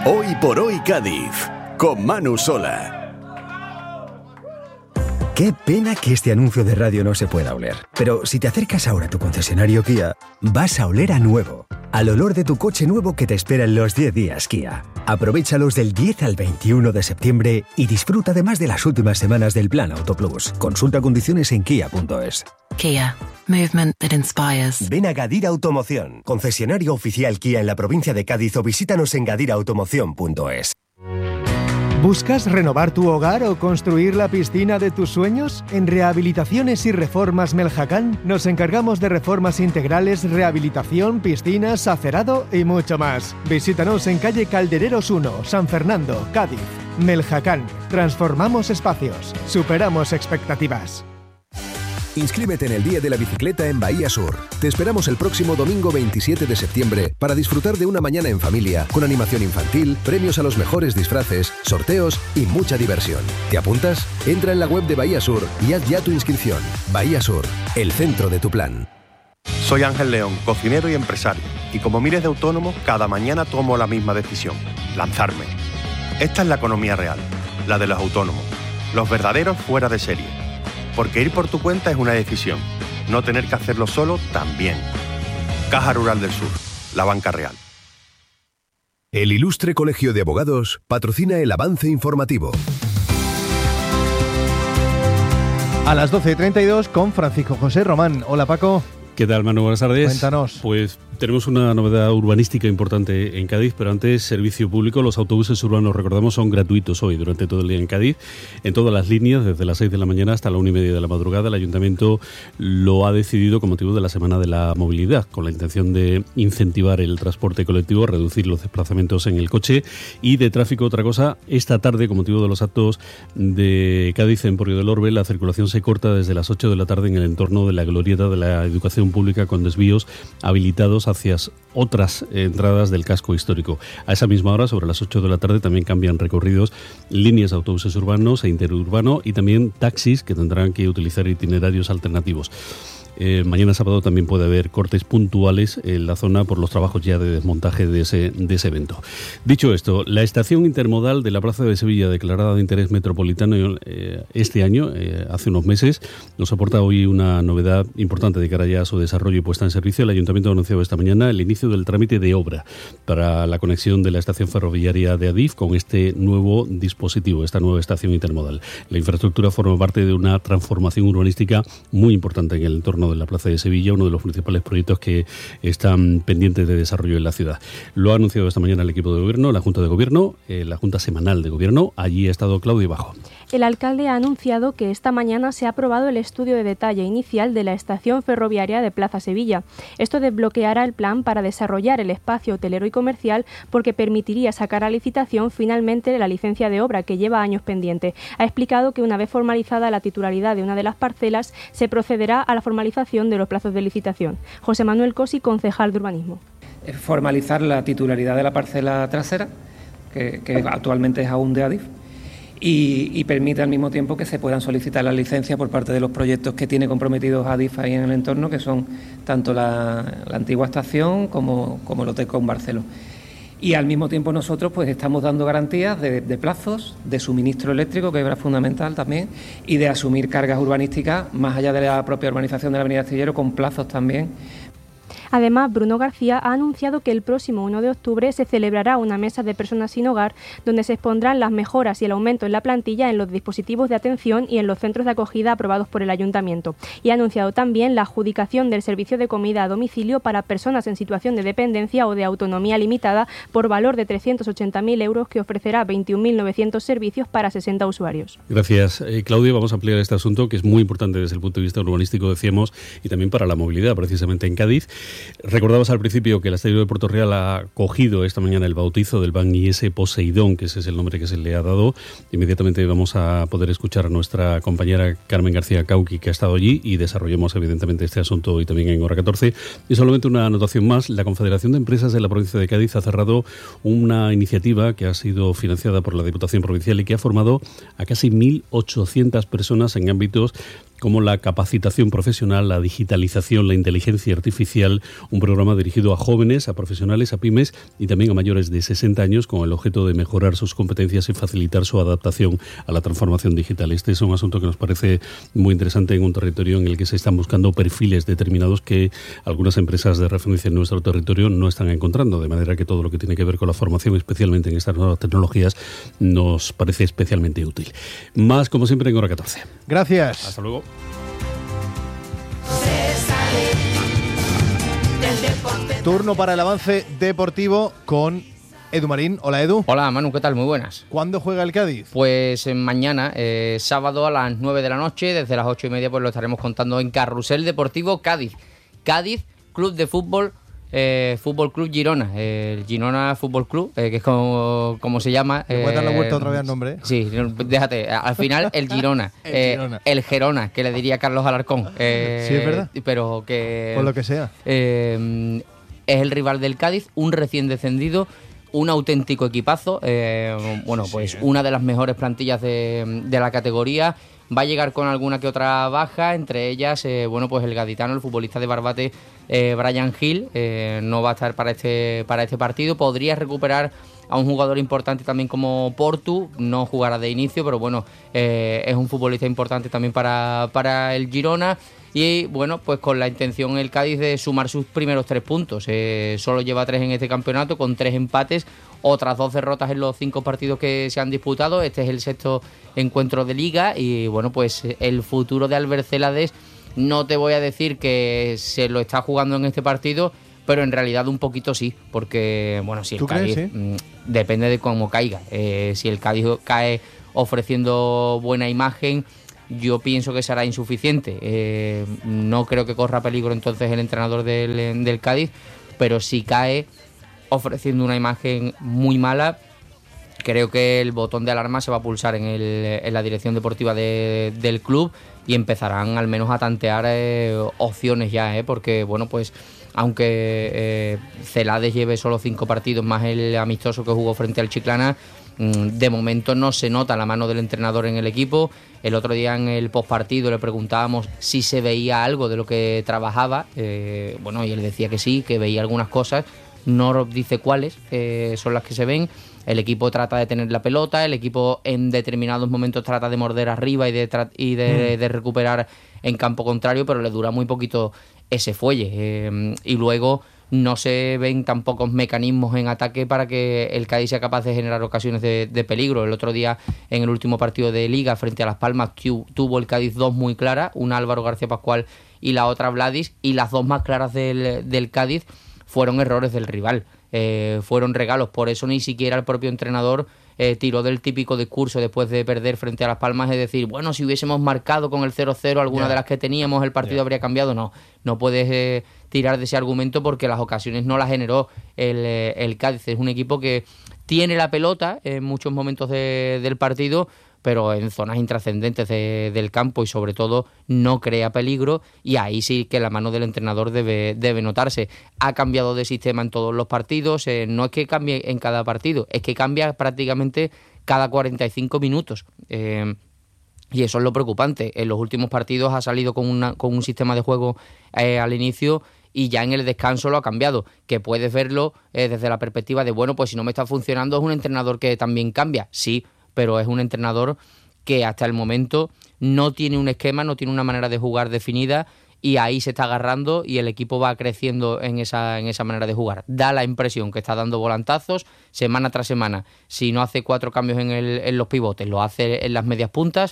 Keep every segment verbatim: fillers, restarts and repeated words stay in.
Hoy por hoy Cádiz, con Manu Sola. Qué pena que este anuncio de radio no se pueda oler. Pero si te acercas ahora a tu concesionario Kia, vas a oler a nuevo. Al olor de tu coche nuevo que te espera en los diez días Kia. Aprovéchalos del diez al veintiuno de septiembre y disfruta además de las últimas semanas del Plan Auto Plus. Consulta condiciones en kia punto es. Kia. Movement that inspires. Ven a Gadira Automoción, concesionario oficial Kia en la provincia de Cádiz, o visítanos en gadira automoción punto es. ¿Buscas renovar tu hogar o construir la piscina de tus sueños? En Rehabilitaciones y Reformas Meljacán nos encargamos de reformas integrales, rehabilitación, piscinas, acerado y mucho más. Visítanos en calle Caldereros uno, San Fernando, Cádiz. Meljacán. Transformamos espacios. Superamos expectativas. Inscríbete en el Día de la Bicicleta en Bahía Sur. Te esperamos el próximo domingo veintisiete de septiembre para disfrutar de una mañana en familia, con animación infantil, premios a los mejores disfraces, sorteos y mucha diversión. ¿Te apuntas? Entra en la web de Bahía Sur y haz ya tu inscripción. Bahía Sur, el centro de tu plan. Soy Ángel León, cocinero y empresario, y como miles de autónomos, cada mañana tomo la misma decisión: lanzarme. Esta es la economía real, la de los autónomos, los verdaderos fuera de serie. Porque ir por tu cuenta es una decisión, no tener que hacerlo solo también. Caja Rural del Sur, la banca real. El Ilustre Colegio de Abogados patrocina el avance informativo. A las doce y treinta y dos con Francisco José Román. Hola, Paco. ¿Qué tal, Manu? Buenas tardes. Cuéntanos. Pues tenemos una novedad urbanística importante en Cádiz, pero antes, servicio público. Los autobuses urbanos, recordamos, son gratuitos hoy durante todo el día en Cádiz, en todas las líneas, desde las seis de la mañana hasta la una y media de la madrugada. El Ayuntamiento lo ha decidido con motivo de la Semana de la Movilidad, con la intención de incentivar el transporte colectivo, reducir los desplazamientos en el coche y de tráfico. Otra cosa, esta tarde, con motivo de los actos de Cádiz en Emporio del Orbe, la circulación se corta desde las ocho de la tarde en el entorno de la glorieta de la Educación Pública, con desvíos habilitados hacia otras entradas del casco histórico. A esa misma hora, sobre las ocho de la tarde, también cambian recorridos líneas de autobuses urbanos e interurbano y también taxis, que tendrán que utilizar itinerarios alternativos. Eh, mañana sábado también puede haber cortes puntuales en la zona por los trabajos ya de desmontaje de ese, de ese evento. Dicho esto, la estación intermodal de la Plaza de Sevilla, declarada de interés metropolitano eh, este año, eh, hace unos meses, nos aporta hoy una novedad importante de cara ya a su desarrollo y puesta en servicio. El Ayuntamiento ha anunciado esta mañana el inicio del trámite de obra para la conexión de la estación ferroviaria de Adif con este nuevo dispositivo, esta nueva estación intermodal. La infraestructura forma parte de una transformación urbanística muy importante en el entorno de la Plaza de Sevilla, uno de los principales proyectos que están pendientes de desarrollo en la ciudad. Lo ha anunciado esta mañana el equipo de gobierno, la Junta de Gobierno, eh, la Junta Semanal de Gobierno. Allí ha estado Claudio Bajo. El alcalde ha anunciado que esta mañana se ha aprobado el estudio de detalle inicial de la estación ferroviaria de Plaza Sevilla. Esto desbloqueará el plan para desarrollar el espacio hotelero y comercial, porque permitiría sacar a licitación finalmente la licencia de obra, que lleva años pendiente. Ha explicado que una vez formalizada la titularidad de una de las parcelas, se procederá a la formalización de los plazos de licitación. José Manuel Cosi, concejal de Urbanismo. Formalizar la titularidad de la parcela trasera, que, que actualmente es aún de Adif, y, y permite al mismo tiempo que se puedan solicitar las licencias por parte de los proyectos que tiene comprometidos Adif ahí en el entorno, que son tanto la, la antigua estación como, como el Hotel Con Barceló. Y al mismo tiempo nosotros pues estamos dando garantías de, de plazos, de suministro eléctrico, que es fundamental también, y de asumir cargas urbanísticas más allá de la propia urbanización de la Avenida Astillero, con plazos también. Además, Bruno García ha anunciado que el próximo uno de octubre se celebrará una mesa de personas sin hogar, donde se expondrán las mejoras y el aumento en la plantilla en los dispositivos de atención y en los centros de acogida aprobados por el Ayuntamiento. Y ha anunciado también la adjudicación del servicio de comida a domicilio para personas en situación de dependencia o de autonomía limitada por valor de trescientos ochenta mil euros, que ofrecerá veintiún mil novecientos servicios para sesenta usuarios. Gracias, eh, Claudio. Vamos a ampliar este asunto, que es muy importante desde el punto de vista urbanístico, decíamos, y también para la movilidad, precisamente en Cádiz. Recordabas al principio que el Estadio de Puerto Real ha cogido esta mañana el bautizo del Ban I S Poseidón, que ese es el nombre que se le ha dado. Inmediatamente vamos a poder escuchar a nuestra compañera Carmen García Cauqui, que ha estado allí, y desarrollemos evidentemente este asunto hoy también en Hora catorce. Y solamente una anotación más: la Confederación de Empresas de la provincia de Cádiz ha cerrado una iniciativa que ha sido financiada por la Diputación Provincial y que ha formado a casi mil ochocientas personas en ámbitos como la capacitación profesional, la digitalización, la inteligencia artificial, un programa dirigido a jóvenes, a profesionales, a pymes y también a mayores de sesenta años con el objeto de mejorar sus competencias y facilitar su adaptación a la transformación digital. Este es un asunto que nos parece muy interesante en un territorio en el que se están buscando perfiles determinados que algunas empresas de referencia en nuestro territorio no están encontrando, de manera que todo lo que tiene que ver con la formación, especialmente en estas nuevas tecnologías, nos parece especialmente útil. Más, como siempre, en Hora catorce. Gracias. Hasta luego. Turno para el avance deportivo con Edu Marín. Hola, Edu. Hola, Manu, ¿qué tal? Muy buenas. ¿Cuándo juega el Cádiz? Pues mañana, eh, sábado a las nueve de la noche, desde las ocho y media, pues lo estaremos contando en Carrusel Deportivo Cádiz. Cádiz, Club de Fútbol, eh, Fútbol Club Girona, eh, el Girona Fútbol Club, eh, que es como, como se llama. ¿Me puedes eh, dar la vuelta otra vez al nombre? Sí, déjate. Al final, el Girona. el, eh, Girona. el Gerona, que le diría Carlos Alarcón. Eh, sí, es verdad. Pero que... Por lo que sea. Eh, es el rival del Cádiz, un recién descendido, un auténtico equipazo, eh, bueno, pues sí, una de las mejores plantillas de, de la categoría. Va a llegar con alguna que otra baja, entre ellas, eh, bueno, pues el gaditano, el futbolista de Barbate, eh, Brian Hill, eh, no va a estar para este, para este partido. Podría recuperar a un jugador importante también como Portu, no jugará de inicio, pero bueno, eh, es un futbolista importante también para, para el Girona. Y bueno, pues con la intención el Cádiz de sumar sus primeros tres puntos. Eh, solo lleva tres en este campeonato, con tres empates, otras dos derrotas en los cinco partidos que se han disputado. Este es el sexto encuentro de Liga y bueno, pues el futuro de Albert Celades, no te voy a decir que se lo está jugando en este partido, pero en realidad un poquito sí, porque bueno, si el ¿Tú Cádiz crees, sí? mmm, depende de cómo caiga. Eh, si el Cádiz cae ofreciendo buena imagen, yo pienso que será insuficiente. Eh, no creo que corra peligro entonces el entrenador del, del Cádiz, pero si cae ofreciendo una imagen muy mala, creo que el botón de alarma se va a pulsar en, el, en la dirección deportiva de, del club y empezarán al menos a tantear eh, opciones ya, eh, porque bueno, pues aunque eh, Celades lleve solo cinco partidos más el amistoso que jugó frente al Chiclana, de momento no se nota la mano del entrenador en el equipo. El otro día en el postpartido le preguntábamos si se veía algo de lo que trabajaba, eh, bueno, y él decía que sí, que veía algunas cosas, no dice cuáles eh, son las que se ven. El equipo trata de tener la pelota, el equipo en determinados momentos trata de morder arriba y de, tra- y de, de recuperar en campo contrario, pero le dura muy poquito ese fuelle, eh, y luego no se ven tan pocos mecanismos en ataque para que el Cádiz sea capaz de generar ocasiones de, de peligro. El otro día, en el último partido de Liga frente a Las Palmas, tu, tuvo el Cádiz dos muy claras, una Álvaro García Pascual y la otra Vladis, y las dos más claras del, del Cádiz fueron errores del rival, eh, fueron regalos. Por eso ni siquiera el propio entrenador eh, tiró del típico discurso después de perder frente a Las Palmas, es decir, bueno, si hubiésemos marcado con el cero cero alguna yeah. de las que teníamos, el partido yeah. habría cambiado. No, no puedes eh, tirar de ese argumento porque las ocasiones no las generó el, eh, el Cádiz. Es un equipo que tiene la pelota en muchos momentos de, del partido, pero en zonas intrascendentes de, del campo y sobre todo no crea peligro, y ahí sí que la mano del entrenador debe, debe notarse. Ha cambiado de sistema en todos los partidos, eh, no es que cambie en cada partido, es que cambia prácticamente cada cuarenta y cinco minutos. Eh, y eso es lo preocupante. En los últimos partidos ha salido con, una, con un sistema de juego eh, al inicio, y ya en el descanso lo ha cambiado, que puedes verlo eh, desde la perspectiva de, bueno, pues si no me está funcionando es un entrenador que también cambia, sí, pero es un entrenador que hasta el momento no tiene un esquema, no tiene una manera de jugar definida, y ahí se está agarrando y el equipo va creciendo en esa, en esa manera de jugar. Da la impresión que está dando volantazos semana tras semana. Si no hace cuatro cambios en, el, en los pivotes, lo hace en las medias puntas,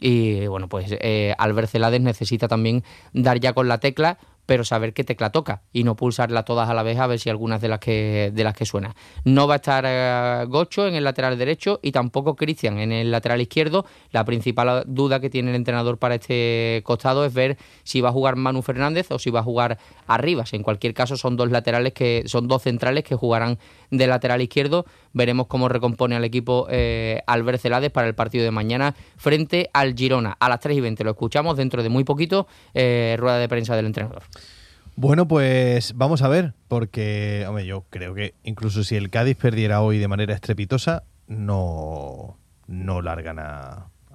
y bueno, pues eh, Albert Celades necesita también dar ya con la tecla, pero saber qué tecla toca y no pulsarla todas a la vez a ver si algunas de las que de las que suena. No va a estar uh, Gocho en el lateral derecho y tampoco Cristian en el lateral izquierdo. La principal duda que tiene el entrenador para este costado es ver si va a jugar Manu Fernández o si va a jugar Arribas. En cualquier caso son dos laterales que son dos centrales que jugarán de lateral izquierdo. Veremos cómo recompone al equipo eh, Albert Celades para el partido de mañana frente al Girona a las tres y veinte. Lo escuchamos dentro de muy poquito, eh, rueda de prensa del entrenador. Bueno, pues vamos a ver, porque hombre, yo creo que incluso si el Cádiz perdiera hoy de manera estrepitosa, no, no largan a,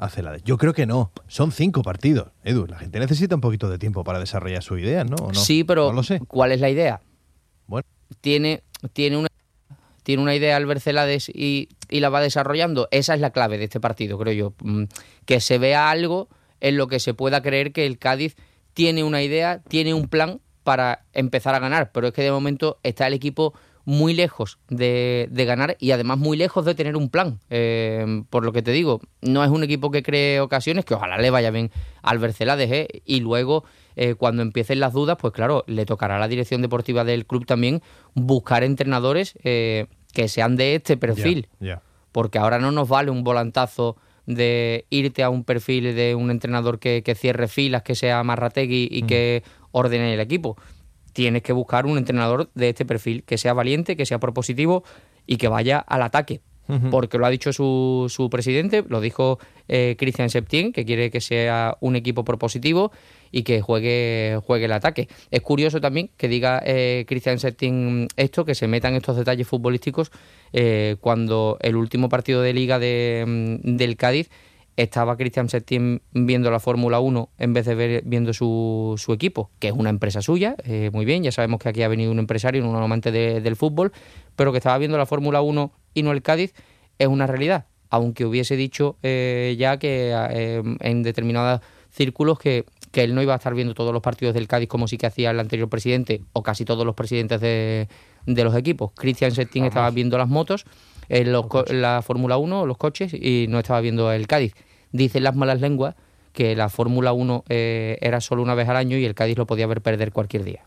a Celades. Yo creo que no. Son cinco partidos. Edu, la gente necesita un poquito de tiempo para desarrollar sus ideas, ¿no? ¿O no? Sí, pero no lo sé. ¿Cuál es la idea? Bueno. Tiene, tiene, una, tiene una idea Albert Celades y, y la va desarrollando. Esa es la clave de este partido, creo yo. Que se vea algo en lo que se pueda creer que el Cádiz tiene una idea, tiene un plan para empezar a ganar. Pero es que de momento está el equipo muy lejos de, de ganar y además muy lejos de tener un plan. Eh, por lo que te digo, no es un equipo que cree ocasiones, que ojalá le vaya bien a Albert Celades, ¿eh? Y luego, eh, cuando empiecen las dudas, pues claro, le tocará a la dirección deportiva del club también buscar entrenadores eh, que sean de este perfil. Yeah, yeah. Porque ahora no nos vale un volantazo de irte a un perfil de un entrenador que, que cierre filas, que sea Marrategui y mm. que ordene el equipo. Tienes que buscar un entrenador de este perfil, que sea valiente, que sea propositivo y que vaya al ataque. Uh-huh. Porque lo ha dicho su, su presidente, lo dijo eh, Christian Septien, que quiere que sea un equipo propositivo y que juegue, juegue el ataque. Es curioso también que diga eh, Christian Septien esto, que se metan estos detalles futbolísticos eh, cuando el último partido de Liga de, del Cádiz estaba Christian Septien viendo la Fórmula uno en vez de ver, viendo su, su equipo, que es una empresa suya, eh, muy bien, ya sabemos que aquí ha venido un empresario, un amante de, del fútbol, pero que estaba viendo la Fórmula uno y no el Cádiz, es una realidad, aunque hubiese dicho eh, ya que eh, en determinados círculos que, que él no iba a estar viendo todos los partidos del Cádiz como sí que hacía el anterior presidente, o casi todos los presidentes de, de los equipos. Christian Septien estaba viendo las motos, en los, la Fórmula uno, los coches, y no estaba viendo el Cádiz. Dicen las malas lenguas que la Fórmula uno eh, era solo una vez al año y el Cádiz lo podía ver perder cualquier día.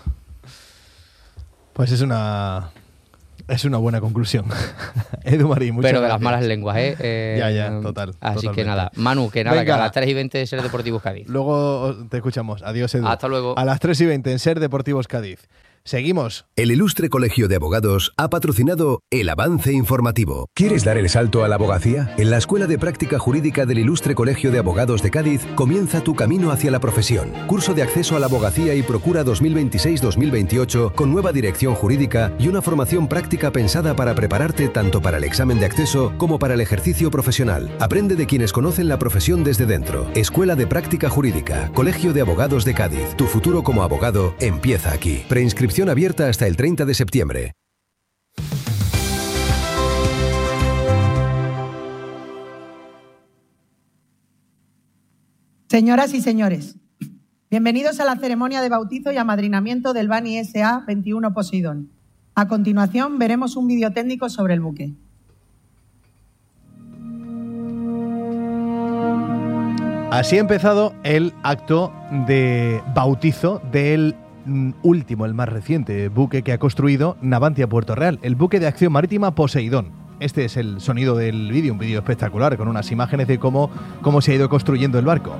Pues es una es una buena conclusión. Edu Marín, muchas Pero de gracias. las malas lenguas, ¿eh? eh ya, ya, total. Así totalmente. que nada, Manu, que nada, Venga. que a las tres y veinte de Ser Deportivos Cádiz. Luego te escuchamos. Adiós, Edu. Hasta luego. A las tres y veinte en Ser Deportivos Cádiz. Seguimos. El Ilustre Colegio de Abogados ha patrocinado el avance informativo. ¿Quieres dar el salto a la abogacía? En la Escuela de Práctica Jurídica del Ilustre Colegio de Abogados de Cádiz comienza tu camino hacia la profesión. Curso de acceso a la abogacía y procura dos mil veintiséis dos mil veintiocho con nueva dirección jurídica y una formación práctica pensada para prepararte tanto para el examen de acceso como para el ejercicio profesional. Aprende de quienes conocen la profesión desde dentro. Escuela de Práctica Jurídica, Colegio de Abogados de Cádiz. Tu futuro como abogado empieza aquí. Preinscripción abierta hasta el treinta de septiembre. Señoras y señores, bienvenidos a la ceremonia de bautizo y amadrinamiento del Bani S A veintiuno Poseidón. A continuación veremos un vídeo técnico sobre el buque. Así ha empezado el acto de bautizo del último, el más reciente buque que ha construido Navantia Puerto Real, el buque de acción marítima Poseidón. Este es el sonido del vídeo, un vídeo espectacular con unas imágenes de cómo, cómo se ha ido construyendo el barco.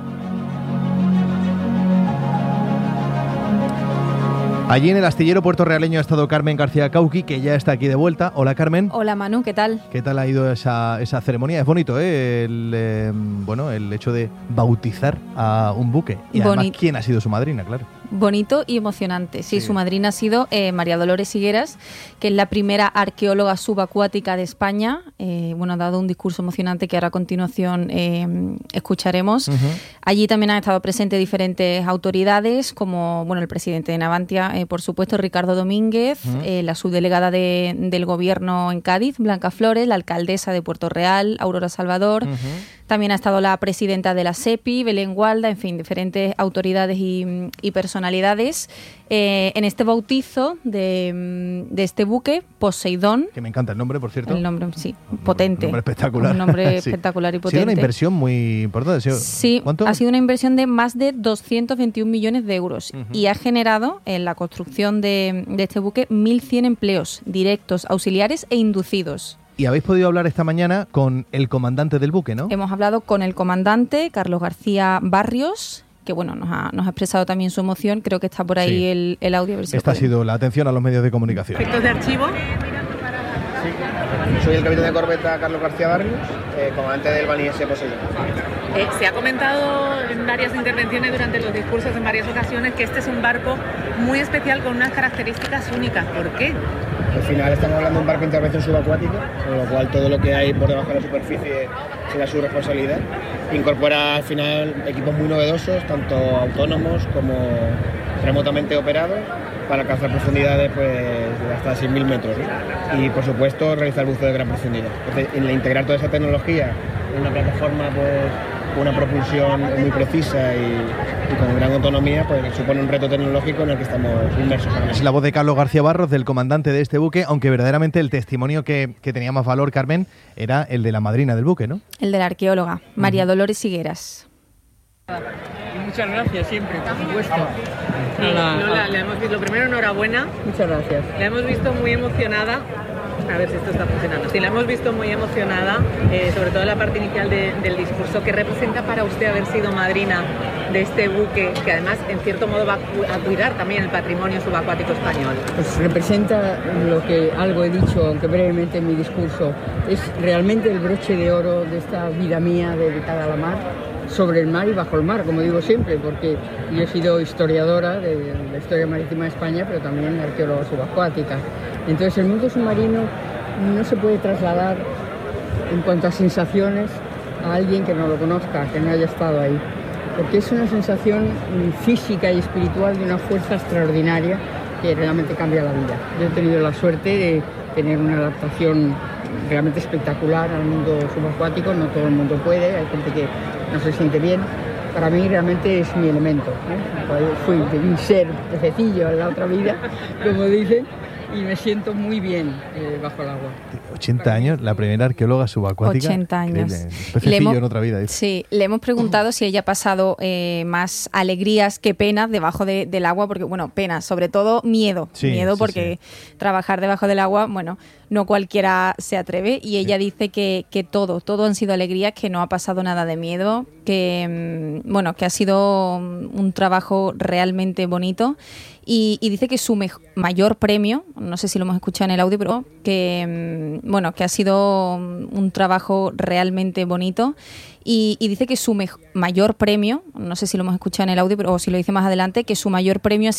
Allí en el astillero puertorrealeño ha estado Carmen García Cauqui, que ya está aquí de vuelta. Hola, Carmen. Hola, Manu, ¿qué tal? ¿Qué tal ha ido esa, esa ceremonia? Es bonito, ¿eh? El, eh, bueno, el hecho de bautizar a un buque. Y además, Bonito. ¿quién ha sido su madrina? Claro. Bonito y emocionante. Sí, Sí. su madrina ha sido eh, María Dolores Higueras, que es la primera arqueóloga subacuática de España. Eh, bueno, ha dado un discurso emocionante que ahora a continuación eh, escucharemos. Uh-huh. Allí también han estado presentes diferentes autoridades, como bueno el presidente de Navantia, eh, por supuesto, Ricardo Domínguez, Uh-huh. eh, la subdelegada de, del Gobierno en Cádiz, Blanca Flores, la alcaldesa de Puerto Real, Aurora Salvador. Uh-huh. También ha estado la presidenta de la SEPI, Belén Gualda, en fin, diferentes autoridades y, y personalidades eh, en este bautizo de, de este buque, Poseidón. Que me encanta el nombre, por cierto. El nombre, sí, potente. Un nombre espectacular. Un nombre Sí. espectacular y Ha potente. sido una inversión muy importante. ¿Sí? Sí, ¿Cuánto? ha sido una inversión de más de doscientos veintiún millones de euros Ujú. y ha generado en la construcción de, de este buque mil cien empleos directos, auxiliares e inducidos. Y habéis podido hablar esta mañana con el comandante del buque, ¿no? Hemos hablado con el comandante, Carlos García Barrios, que bueno, nos ha, nos ha expresado también su emoción. Creo que está por ahí Sí. el, el audio. A ver si lo Esta ha podemos- sido la atención a los medios de comunicación. Efectos de archivo. Soy el capitán de corbeta Carlos García Barrios, eh, comandante del Bani S Poseidón. Eh, se ha comentado en varias intervenciones durante los discursos en varias ocasiones que este es un barco muy especial con unas características únicas. ¿Por qué? Al final estamos hablando de un barco de intervención subacuático, con lo cual todo lo que hay por debajo de la superficie será su responsabilidad. Incorpora al final equipos muy novedosos, tanto autónomos como remotamente operados, para alcanzar profundidades pues, de hasta seis mil metros, ¿no? Y por supuesto realizar buceo de gran profundidad. Entonces, en integrar toda esa tecnología en una plataforma pues, con una propulsión muy precisa y, y con gran autonomía, pues supone un reto tecnológico en el que estamos inmersos. Es la voz de Carlos García Barros, del comandante de este buque, aunque verdaderamente el testimonio que, que tenía más valor, Carmen, era el de la madrina del buque, ¿no? El de la arqueóloga, María Dolores Higueras. Muchas gracias siempre, por supuesto. Sí, Lola, la hemos visto, lo primero, enhorabuena. Muchas gracias. La hemos visto muy emocionada. A ver si esto está funcionando. Sí, la hemos visto muy emocionada, eh, sobre todo en la parte inicial de, del discurso. ¿Qué representa para usted haber sido madrina de este buque, que además, en cierto modo, va a cuidar también el patrimonio subacuático español? Pues representa lo que algo he dicho, aunque brevemente en mi discurso. Es realmente el broche de oro de esta vida mía dedicada a la mar, sobre el mar y bajo el mar, como digo siempre, porque yo he sido historiadora de la historia marítima de España, pero también arqueóloga subacuática. Entonces el mundo submarino no se puede trasladar en cuanto a sensaciones a alguien que no lo conozca, que no haya estado ahí, porque es una sensación física y espiritual de una fuerza extraordinaria que realmente cambia la vida. Yo he tenido la suerte de tener una adaptación realmente espectacular al mundo subacuático, no todo el mundo puede, hay gente que no se siente bien. Para mí realmente es mi elemento, ¿eh? Fui un ser pececillo en la otra vida, como dicen, y me siento muy bien eh, bajo el agua. ochenta años, la primera arqueóloga subacuática. ochenta años. Pececillo hemos, en otra vida. Dice. Sí, le hemos preguntado si ella ha pasado eh, más alegrías que penas debajo de, del agua, porque, bueno, penas, sobre todo miedo. Sí, miedo sí, porque sí. trabajar debajo del agua, bueno, no cualquiera se atreve, y ella sí. dice que, que todo, todo han sido alegrías, que no ha pasado nada de miedo, que, bueno, que ha sido un trabajo realmente bonito. Y, y dice que su me- mayor premio, no sé si lo hemos escuchado en el audio, pero que, bueno, que ha sido un trabajo realmente bonito. Y, y dice que su me- mayor premio, no sé si lo hemos escuchado en el audio, pero o si lo dice más adelante, que su mayor premio ha